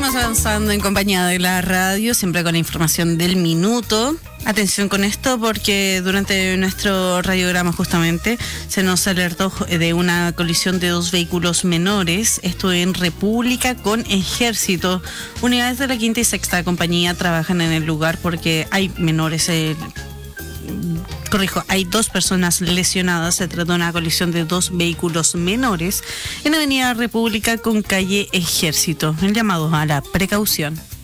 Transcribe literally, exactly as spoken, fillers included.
Seguimos avanzando en compañía de la radio, siempre con la información del minuto. Atención con esto porque durante nuestro radiograma justamente se nos alertó de una colisión de dos vehículos menores, esto en República con Ejército. Unidades de la quinta y sexta compañía trabajan en el lugar porque hay menores, eh, corrijo, hay dos personas lesionadas. Se trata de una colisión de dos vehículos menores en Avenida República con calle Ejército. El llamado a la precaución.